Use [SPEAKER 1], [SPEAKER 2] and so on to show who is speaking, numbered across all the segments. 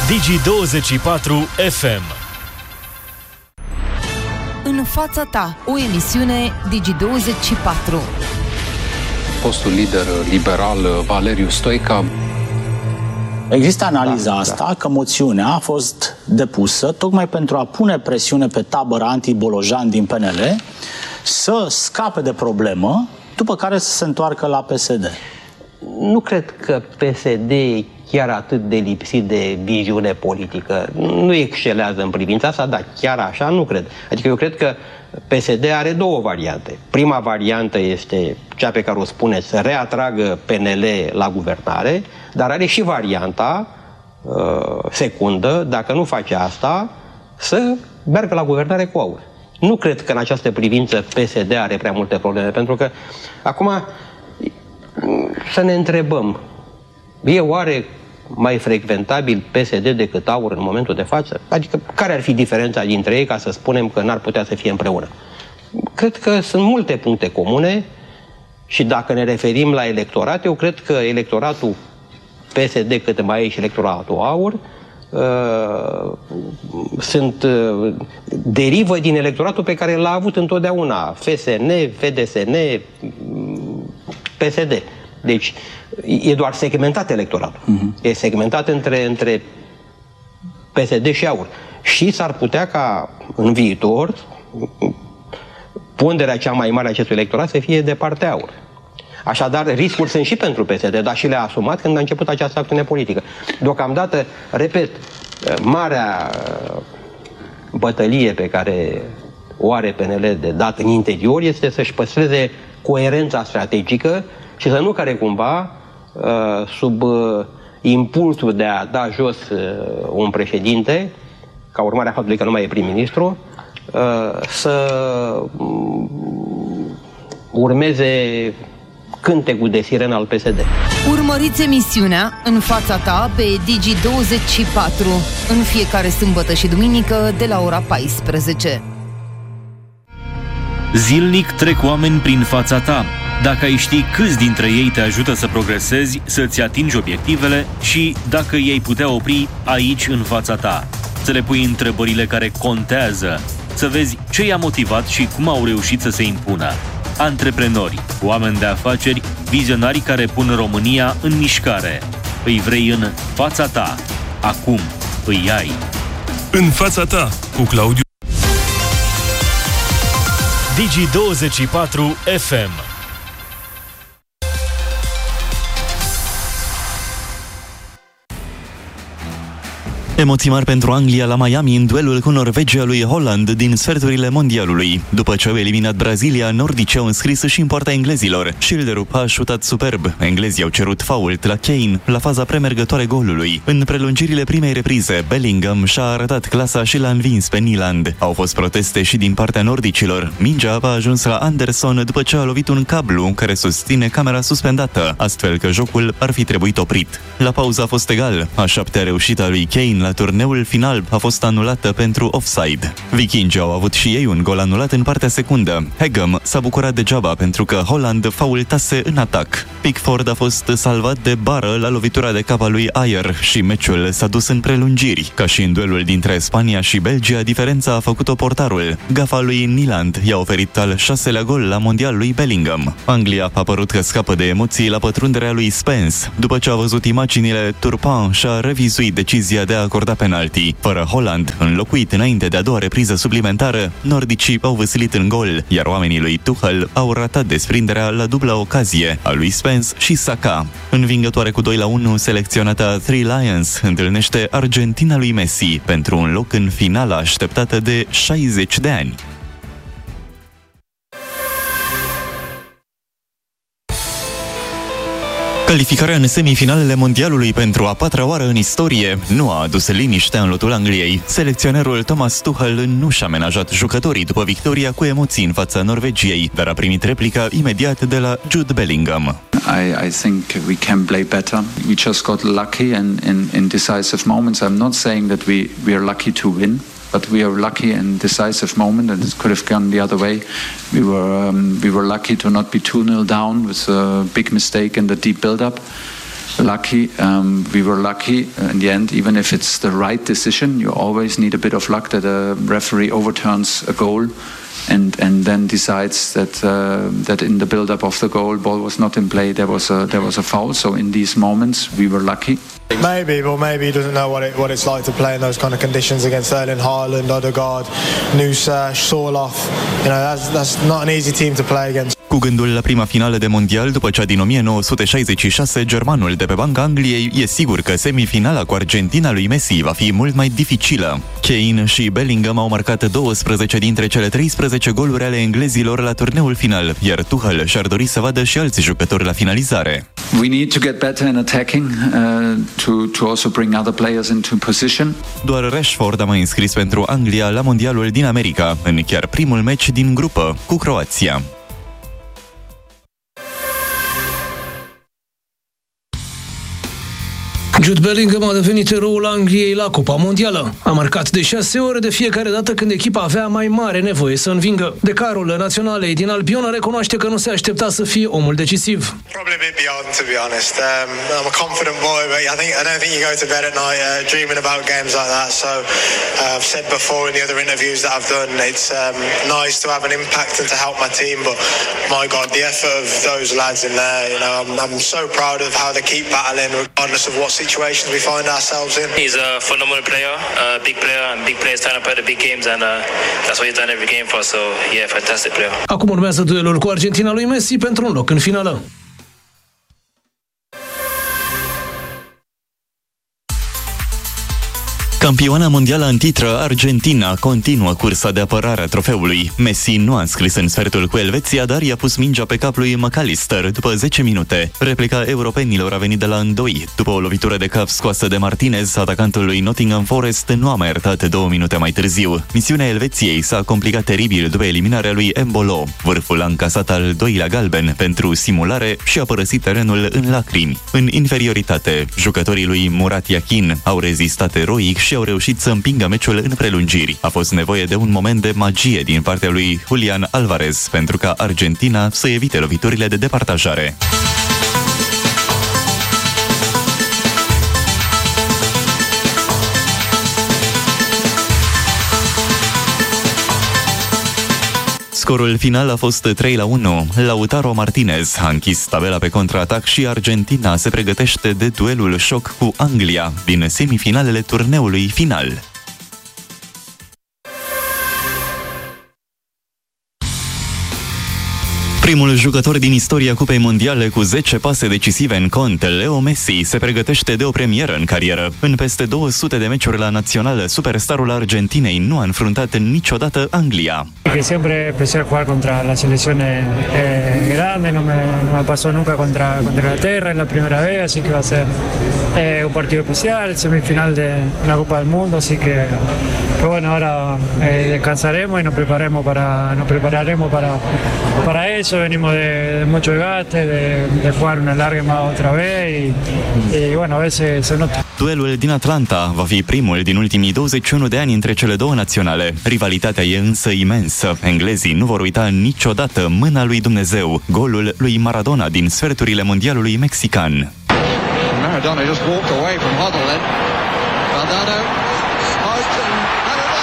[SPEAKER 1] Digi24 FM.
[SPEAKER 2] În fața ta, o emisiune Digi24.
[SPEAKER 3] Fostul lider liberal Valeriu Stoica.
[SPEAKER 4] Există analiza asta că moțiunea a fost depusă tocmai pentru a pune presiune pe tabăra anti-Bolojan din PNL să scape de problemă, după care să se întoarcă la PSD.
[SPEAKER 5] Nu cred că PSD e chiar atât de lipsit de viziune politică. Nu excelează în privința asta, dar chiar așa nu cred. Adică eu cred că PSD are două variante. Prima variantă este cea pe care o spuneți, să reatragă PNL la guvernare, dar are și varianta secundă, dacă nu face asta, să meargă la guvernare cu AUR. Nu cred că în această privință PSD are prea multe probleme, pentru că acum să ne întrebăm, e oare mai frecventabil PSD decât AUR în momentul de față? Adică care ar fi diferența dintre ei ca să spunem că n-ar putea să fie împreună? Cred că sunt multe puncte comune și dacă ne referim la electorat, eu cred că electoratul PSD, cât mai e și electoratul AUR, derivă din electoratul pe care l-a avut întotdeauna FSN, FDSN, PSD. Deci e doar segmentat electoratul. E segmentat între PSD și AUR. Și s-ar putea ca în viitor ponderea cea mai mare a acestui electorat să fie de partea AUR. Așadar, riscuri sunt și pentru PSD, dar și le-a asumat când a început această acțiune politică. Deocamdată, repet, marea bătălie pe care o are PNL de dat în interior este să-și păstreze coerența strategică și să nu care cumva, sub impulsul de a da jos un președinte, ca urmare a faptului că nu mai e prim-ministru, să urmeze cântecul de sirenă al PSD.
[SPEAKER 2] Urmăriți emisiunea În fața ta pe Digi24 în fiecare sâmbătă și duminică de la ora 14.
[SPEAKER 1] Zilnic trec oameni prin fața ta. Dacă ai ști câți dintre ei te ajută să progresezi, să-ți atingi obiectivele și dacă i-ai putea opri aici în fața ta. Să le pui întrebările care contează, să vezi ce i-a motivat și cum au reușit să se impună. Antreprenori, oameni de afaceri, vizionari care pun România în mișcare. Îi vrei în fața ta. Acum îi ai.
[SPEAKER 6] În fața ta, cu Claudiu.
[SPEAKER 1] Digi24 FM.
[SPEAKER 7] Emoții mari pentru Anglia la Miami în duelul cu Norvegia lui Holland din sferturile mondialului. După ce au eliminat Brazilia, nordicii au înscris și în poarta englezilor. Schilderup a șutat superb. Englezii au cerut fault la Kane la faza premergătoare golului. În prelungirile primei reprize, Bellingham și-a arătat clasa și l-a învins pe Nyland. Au fost proteste și din partea nordicilor. Mingea a ajuns la Anderson după ce a lovit un cablu care susține camera suspendată, astfel că jocul ar fi trebuit oprit. La pauză a fost egal. A șaptea reușită a lui Kane la turneul final a fost anulată pentru offside. Vikingii au avut și ei un gol anulat în partea secundă. Hegem s-a bucurat degeaba pentru că Holland faultase în atac. Pickford a fost salvat de bară la lovitura de cap a lui Ayer și meciul s-a dus în prelungiri. Ca și în duelul dintre Spania și Belgia, diferența a făcut-o portarul. Gafa lui Nyland i-a oferit al 6-lea gol la mondial lui Bellingham. Anglia a părut că scapă de emoții la pătrunderea lui Spence. După ce a văzut imaginile, Turpin și-a revizuit decizia de a acorda penalti. Fără Holland, înlocuit înainte de a doua repriză suplimentară, nordicii au văslit în gol, iar oamenii lui Tuchel au ratat desprinderea la dubla ocazie a lui Spence și Saka. Învingătoare cu 2-1, selecționata Three Lions întâlnește Argentina lui Messi pentru un loc în finala așteptată de 60 de ani. Calificarea în semifinalele mondialului pentru a patra oară în istorie nu a adus liniștea în lotul Angliei. Selecționerul Thomas Tuchel nu și-a amenajat jucătorii după victoria cu emoții în fața Norvegiei, dar a primit replica imediat de la Jude Bellingham.
[SPEAKER 8] I think we can play better. We just got lucky and in decisive moments. I'm not saying that we are lucky to win, but we are lucky in decisive moment, and it could have gone the other way. We were lucky to not be 2-0 down with a big mistake in the deep build-up. lucky. We were lucky in the end, even if it's the right decision. You always need a bit of luck that a referee overturns a goal and then decides that in the build-up of the goal, ball was not in play. There was a foul. So in these moments, we were lucky.
[SPEAKER 9] Maybe he doesn't know what it's like to play in those kind of conditions against Erling Haaland, Odegaard, Nusa, Sorloth. You know, that's not an easy team to play against.
[SPEAKER 7] Cu gândul la prima finală de mondial după cea din 1966, germanul de pe banca Angliei e sigur că semifinala cu Argentina lui Messi va fi mult mai dificilă. Kane și Bellingham au marcat 12 dintre cele 13 goluri ale englezilor la turneul final, iar Tuchel și-ar dori să vadă și alți jucători la finalizare.
[SPEAKER 8] We need to get better in attacking to also bring other players into position.
[SPEAKER 7] Doar Rashford a mai înscris pentru Anglia la mondialul din America, în chiar primul meci din grupă cu Croația.
[SPEAKER 10] Jude Bellingham a devenit eroul Angliei la Cupa Mondială. A marcat de 6 ori de fiecare dată când echipa avea mai mare nevoie să învingă. Decarul naționalei din Albion recunoaște că nu se aștepta să fie omul decisiv.
[SPEAKER 9] Probably a bit beyond, to be honest. I'm a confident boy, but I don't think you go to bed at night dreaming about games like that. So I've said before in the other interviews that I've done, it's nice to have an impact and to help my team. But my God, the effort of those lads in there, you know, I'm so proud of how they keep battling regardless of what situations we find ourselves in.
[SPEAKER 11] He's a phenomenal player, big player, and big players trying to play the big games, and that's what he's done every game for us. So yeah, fantastic player.
[SPEAKER 10] Acum urmează duelul cu Argentina lui Messi pentru un loc în finală.
[SPEAKER 7] Campioana mondială în titră, Argentina continuă cursa de apărare a trofeului. Messi nu a înscris în sfertul cu Elveția, dar i-a pus mingea pe cap lui McAllister după 10 minute. Replica europenilor a venit de la îndoi. După o lovitură de cap scoasă de Martinez, atacantul lui Nottingham Forest nu a mai iertat 2 minute mai târziu. Misiunea Elveției s-a complicat teribil după eliminarea lui Embolo. Vârful a încasat al doilea galben pentru simulare și a părăsit terenul în lacrimi. În inferioritate, jucătorii lui Murat Yakin au rezistat eroic și au reușit să împingă meciul în prelungiri. A fost nevoie de un moment de magie din partea lui Julian Alvarez pentru ca Argentina să evite loviturile de departajare. Scorul final a fost 3-1. Lautaro Martinez a închis tabela pe contraatac și Argentina se pregătește de duelul șoc cu Anglia din semifinalele turneului final. Primul jucător din istoria Cupei Mondiale cu 10 pase decisive în cont, Leo Messi, se pregătește de o premieră în carieră. În peste 200 de meciuri la națională, superstarul Argentinei nu a înfruntat niciodată Anglia.
[SPEAKER 12] Siempre empecé a jugar contra la selección grande, no me pasó nunca contra Inglaterra en la primera vez, así que va a ser un partido especial, semifinal de la Copa del Mundo, así que bueno, ahora descansaremos y nos prepararemos para eso. Venimos de mucho desgaste, de jugar una larga otra vez y bueno, a veces se nota.
[SPEAKER 7] Duelul din Atlanta va fi primul din ultimii 21 de ani între cele două naționale. Rivalitatea e însă imensă. Englezii nu vor uita niciodată mâna lui Dumnezeu, golul lui Maradona din sferturile mondialului mexican.
[SPEAKER 13] Maradona just walked away from Huddle then. Maradona out and Maradona!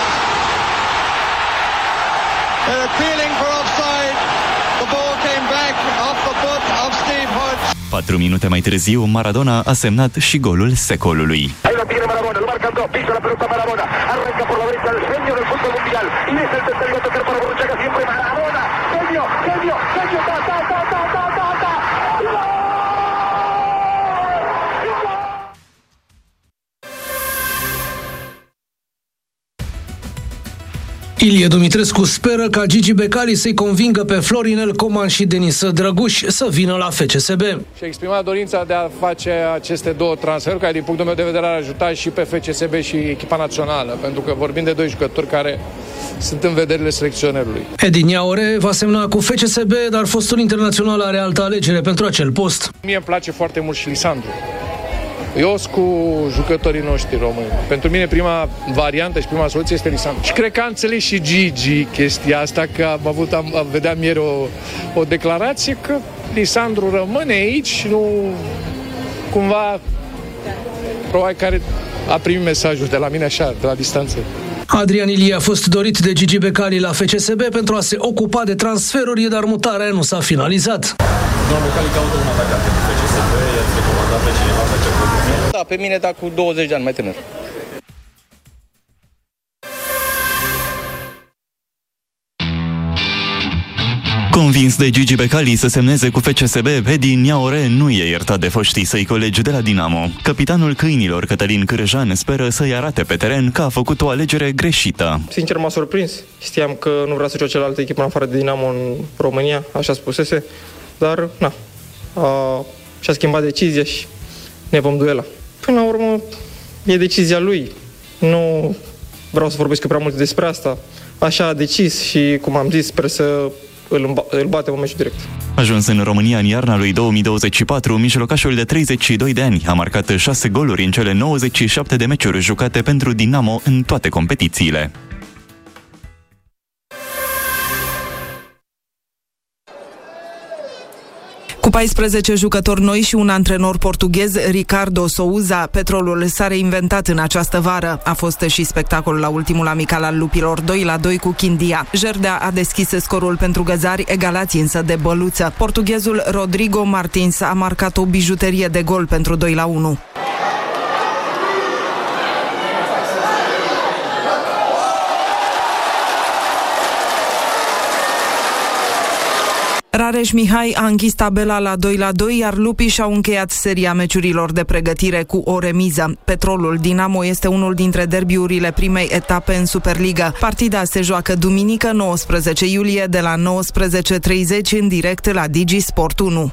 [SPEAKER 13] They're appealing for offside. The ball came back off the foot of Steve Hodge.
[SPEAKER 7] 4 minute mai târziu, Maradona a semnat și golul secolului.
[SPEAKER 14] Ahí lo tiene Maradona, lo marcan dos, pisa la pelota Maradona, arranca por la derecha el genio del fútbol mundial y es el tercero a tocar para Borruchaga siempre Maradona, genio, ta, ta, ta, ta, ta, ta, ta.
[SPEAKER 10] Ilie Dumitrescu speră ca Gigi Becali să-i convingă pe Florinel Coman și Denis Drăguș să vină la FCSB.
[SPEAKER 15] Și exprima dorința de a face aceste două transferuri, care din punctul meu de vedere ar ajuta și pe FCSB și echipa națională, pentru că vorbim de doi jucători care sunt în vederile selecționerului. Edin Iaure va semna cu FCSB, dar fostul internațional are altă alegere pentru acel post. Mie îmi place foarte mult și Lisandru. Eu sunt cu jucătorii noștri români. Pentru mine prima variantă și prima soluție este Lisandru. Și cred că a înțeles și Gigi chestia asta, că vedeam ieri o declarație că Lisandru rămâne aici, cumva probabil care a primit mesajul de la mine așa, de la distanță.
[SPEAKER 10] Adrian Ilie a fost dorit de Gigi Becali la FCSB pentru a se ocupa de transferuri, dar mutarea nu s-a finalizat.
[SPEAKER 16] Domnul Becali caută un atacant pentru FCSB, i-ați recomandat pe cineva pe acel post?
[SPEAKER 17] Da, pe mine, dar cu 20 de ani mai tânăr.
[SPEAKER 7] Convins de Gigi Becali să semneze cu FCSB, Edi Niaore nu e iertat de foștii săi colegi de la Dinamo. Capitanul câinilor, Cătălin Cârjan, speră să-i arate pe teren că a făcut o alegere greșită.
[SPEAKER 18] Sincer, m-a surprins. Știam că nu vrea să joace la altă echipă în afară de Dinamo în România, așa spusese, dar na, și-a schimbat decizia și ne vom duela. Până la urmă, e decizia lui. Nu vreau să vorbesc prea mult despre asta. Așa a decis și, cum am zis, sper să îl bate în meciul direct.
[SPEAKER 7] Ajuns în România în iarna lui 2024, mijlocașul de 32 de ani a marcat 6 goluri în cele 97 de meciuri jucate pentru Dinamo în toate competițiile.
[SPEAKER 19] Cu 14 jucători noi și un antrenor portughez, Ricardo Souza, Petrolul s-a reinventat în această vară. A fost și spectacol la ultimul amical al lupilor, 2-2 cu Chindia. Jerdea a deschis scorul pentru găzari, egalați însă de Băluță. Portughezul Rodrigo Martins a marcat o bijuterie de gol pentru 2-1. Rareș Mihai a închis tabela la 2-2, iar lupii și-au încheiat seria meciurilor de pregătire cu o remiză. Petrolul Dinamo este unul dintre derbiurile primei etape în Superliga. Partida se joacă duminică, 19 iulie, de la 19:30 în direct la Digi Sport 1.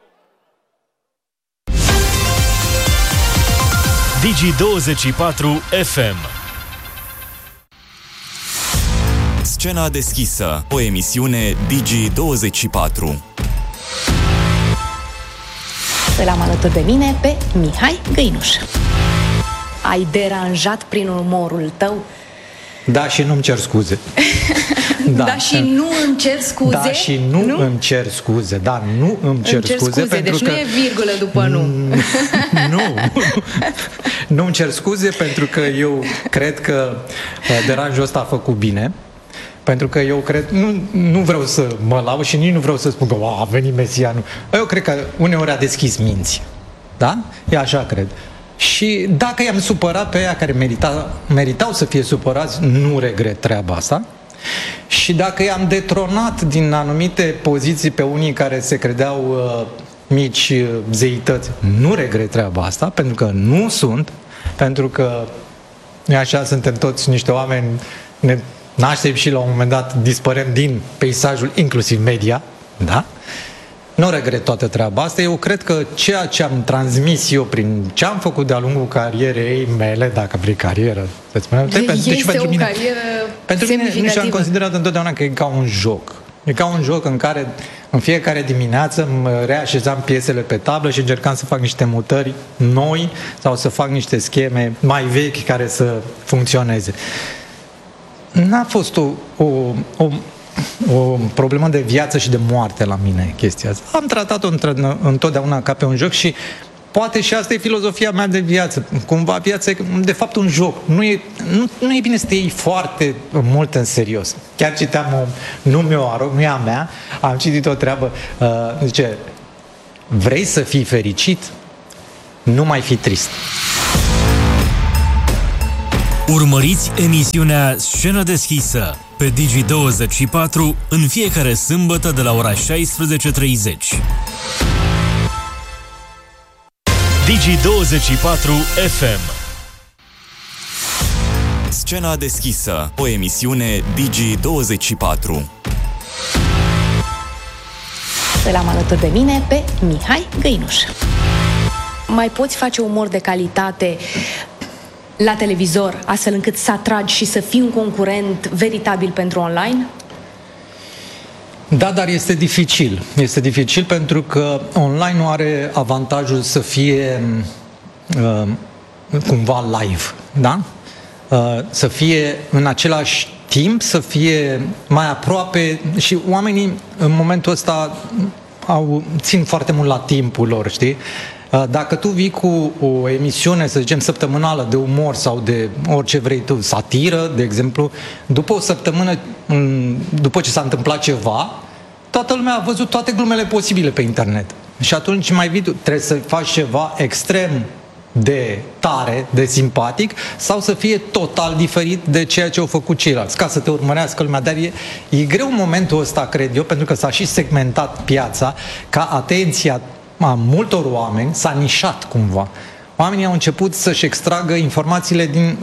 [SPEAKER 1] Digi24 FM.
[SPEAKER 7] Scena deschisă, o emisiune Digi24.
[SPEAKER 20] Îl am alături de mine pe Mihai Găinuș. Ai deranjat prin umorul tău?
[SPEAKER 21] Da, și nu-mi cer scuze.
[SPEAKER 20] Da, și nu îmi cer scuze?
[SPEAKER 21] Da, și nu îmi cer scuze. Da, nu îmi cer scuze. Pentru
[SPEAKER 20] deci
[SPEAKER 21] că
[SPEAKER 20] nu e virgulă după nu.
[SPEAKER 21] Nu îmi cer scuze pentru că eu cred că deranjul ăsta a făcut bine. Pentru că eu cred, nu vreau să mă laud și nici nu vreau să spun că a venit Mesianu. Eu cred că uneori a deschis minți. Da? E așa cred. Și dacă i-am supărat pe aia care meritau să fie supărați, nu regret treaba asta. Și dacă i-am detronat din anumite poziții pe unii care se credeau mici zeități, nu regret treaba asta, pentru că nu sunt, pentru că așa suntem toți niște oameni, ne naștem și la un moment dat dispărem din peisajul, inclusiv media, da? Nu regret toată treaba asta. Eu cred că ceea ce am transmis eu prin ce am făcut de-a lungul carierei mele, dacă vrei carieră, să-ți spunem,
[SPEAKER 20] este pentru mine,
[SPEAKER 21] pentru mine nu și-am considerat întotdeauna că e ca un joc. E ca un joc în care în fiecare dimineață îmi reașezam piesele pe tablă și încercam să fac niște mutări noi sau să fac niște scheme mai vechi care să funcționeze. N-a fost o problemă de viață și de moarte la mine chestia asta. Am tratat-o întotdeauna ca pe un joc și poate și asta e filozofia mea de viață. Cumva viața e de fapt un joc. Nu e bine să te iei foarte mult în serios. Chiar citeam nu mi-o arăt, nu e a mea, am citit o treabă, zice, vrei să fii fericit? Nu mai fi trist.
[SPEAKER 1] Urmăriți emisiunea Scenă deschisă pe Digi24 în fiecare sâmbătă de la ora 16:30. Digi24 FM.
[SPEAKER 7] Scena deschisă, o emisiune Digi24.
[SPEAKER 20] Îl am alături de mine pe Mihai Găinuș. Mai poți face umor de calitate la televizor, astfel încât să atragi și să fii un concurent veritabil pentru online?
[SPEAKER 21] Da, dar este dificil. Este dificil pentru că online nu are avantajul să fie cumva live, da? Să fie în același timp, să fie mai aproape și oamenii în momentul ăsta țin foarte mult la timpul lor, știi? Dacă tu vii cu o emisiune, să zicem, săptămânală de umor sau de orice vrei tu, satiră, de exemplu, după o săptămână, după ce s-a întâmplat ceva, toată lumea a văzut toate glumele posibile pe internet. Și atunci mai vii tu, trebuie să faci ceva extrem de tare, de simpatic, sau să fie total diferit de ceea ce au făcut ceilalți, ca să te urmărească lumea. Dar e greu în momentul ăsta, cred eu, pentru că s-a și segmentat piața, ca atenția a multor oameni s-a nișat cumva. Oamenii au început să-și extragă informațiile din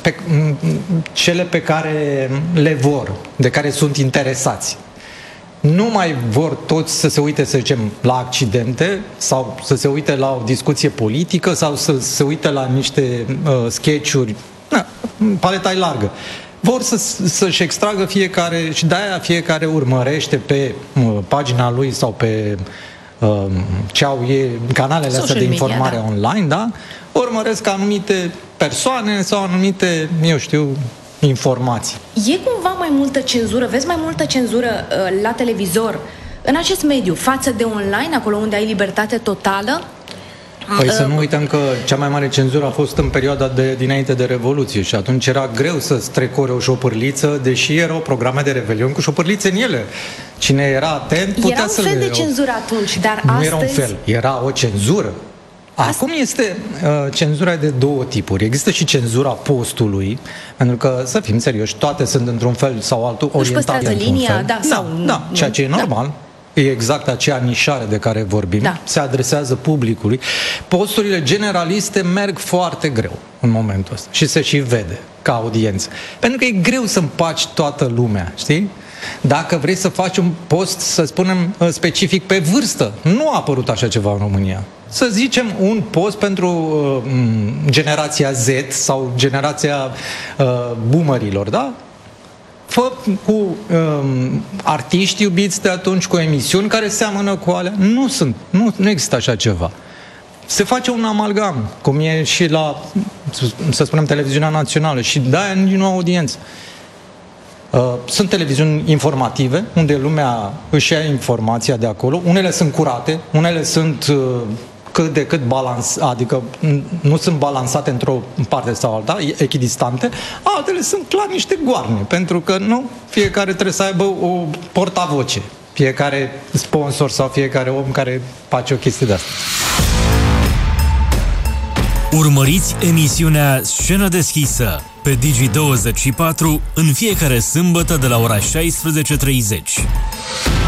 [SPEAKER 21] cele pe care le vor, de care sunt interesați. Nu mai vor toți să se uite, să zicem, la accidente sau să se uite la o discuție politică sau să se uite la niște sketch-uri. Paleta e largă. Vor să-și extragă fiecare, și de-aia fiecare urmărește pe pagina lui sau pe ce au ei, canalele astea de informare online, da? Urmăresc anumite persoane sau anumite, eu știu, informații.
[SPEAKER 20] E cumva mai multă cenzură, vezi mai multă cenzură la televizor în acest mediu față de online, acolo unde ai libertate totală?
[SPEAKER 21] Păi să nu uităm că cea mai mare cenzură a fost în perioada dinainte de Revoluție și atunci era greu să strecori o șopârliță, deși erau programe de revelion cu șopârlițe în ele. Cine era atent putea să le...
[SPEAKER 20] Era un fel de cenzură atunci, dar
[SPEAKER 21] nu
[SPEAKER 20] astăzi...
[SPEAKER 21] era un fel, era o cenzură. Acum este cenzura de două tipuri. Există și cenzura postului, pentru că, să fim serioși, toate sunt într-un fel sau altul orientate într-un fel. Da, ceea ce e normal. E exact acea nișare de care vorbim. Da. Se adresează publicului. Posturile generaliste merg foarte greu în momentul ăsta și se și vede ca audiență. Pentru că e greu să împaci toată lumea, știi? Dacă vrei să faci un post, să spunem, specific pe vârstă, nu a apărut așa ceva în România. Să zicem un post pentru generația Z sau generația boomerilor, da? Fă cu artiști iubiți de atunci, cu emisiuni care seamănă cu alea. Nu există așa ceva. Se face un amalgam, cum e și la, să spunem, televiziunea națională și de-aia nu au audiență. Sunt televiziuni informative, unde lumea își ia informația de acolo. Unele sunt curate, unele sunt cât de cât adică nu sunt balansate într-o parte sau alta, echidistante, altele sunt clar niște goarne, pentru că nu fiecare trebuie să aibă o portavoce, fiecare sponsor sau fiecare om care face o chestie de asta.
[SPEAKER 1] Urmăriți emisiunea Scenă deschisă pe Digi24 în fiecare sâmbătă de la ora 16:30.